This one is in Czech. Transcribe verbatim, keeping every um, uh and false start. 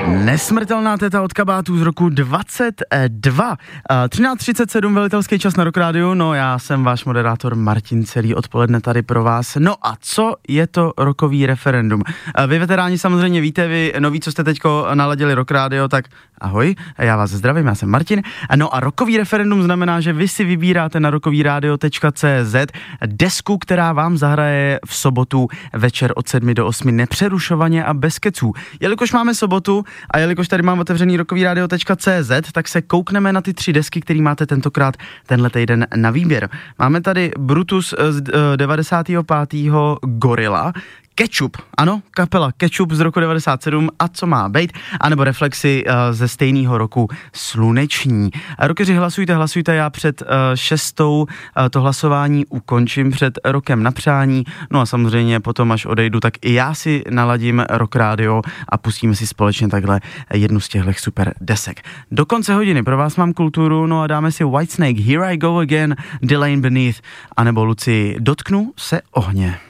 Nesmrtelná teta od kabátů z roku dvacet dva. třináct třicet sedm velitelský čas na Rock Radio, no já jsem váš moderátor Martin, celý odpoledne tady pro vás. No a co je to rockový referendum? Vy veteráni samozřejmě víte, vy noví, co jste teďko naladili Rock Radio, tak ahoj, já vás zdravím, já jsem Martin. No a rockový referendum znamená, že vy si vybíráte na rockovyradio tečka cé zet desku, která vám zahraje v sobotu večer od sedmi do osmi nepřerušovaně a bez keců. Jelikož máme sobotu a jelikož tady mám otevřený rockovyradio tečka cé zet, tak se koukneme na ty tři desky, který máte tentokrát tenhle týden na výběr. Máme tady Brutus z devadesátého pátého Gorilla, Ketchup, ano, kapela Ketchup z roku devadesát sedm a co má bejt, anebo Reflexy uh, ze stejného roku Sluneční. Rockeři, hlasujte, hlasujte, já před uh, šestou uh, to hlasování ukončím před rokem na přání, no a samozřejmě potom, až odejdu, tak i já si naladím Rock Radio a pustíme si společně takhle jednu z těchto super desek. Do konce hodiny pro vás mám kulturu, no a dáme si Whitesnake, Here I Go Again, The Lane Beneath, anebo Luci, Dotknu se ohně.